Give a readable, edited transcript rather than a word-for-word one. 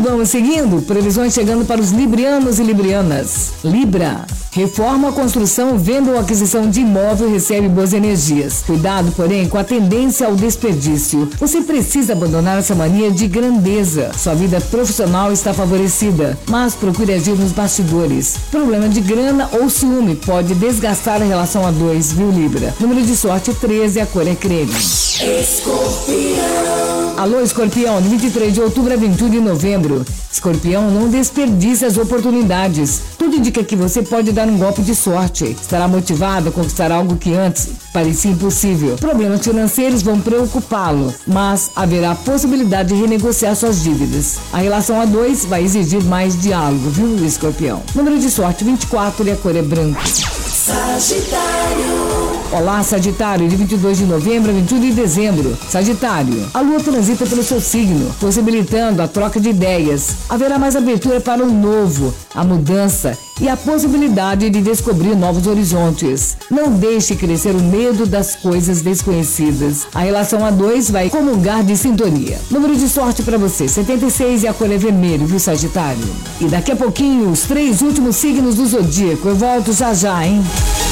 vamos seguindo. Previsões chegando para os librianos e librianas. Libra. Reforma, construção, venda ou aquisição de imóvel recebe boas energias. Cuidado, porém, com a tendência ao desperdício. Você precisa abandonar essa mania de grandeza. Sua vida profissional está favorecida, mas procure agir nos bastidores. Problema de grana ou ciúme pode desgastar a relação a dois, viu, Libra? Número de sorte 13, a cor é creme. Escorpião. Alô, Escorpião, de 23 de outubro a 21 de novembro. Escorpião, não desperdice as oportunidades. Tudo indica que você pode dar um golpe de sorte. Estará motivado a conquistar algo que antes parecia impossível. Problemas financeiros vão preocupá-lo, mas haverá possibilidade de renegociar suas dívidas. A relação a dois vai exigir mais diálogo, viu, Escorpião? Número de sorte 24 e a cor é branco. Sagitário. Olá, Sagitário, de 22 de novembro a 21 de dezembro. Sagitário, a lua transita pelo seu signo, possibilitando a troca de ideias. Haverá mais abertura para o novo, a mudança e a possibilidade de descobrir novos horizontes. Não deixe crescer o medo das coisas desconhecidas. A relação a dois vai comungar de sintonia. Número de sorte para você, 76 e a cor é vermelho, viu, Sagitário? E daqui a pouquinho, os 3 últimos signos do zodíaco. Eu volto já já, hein?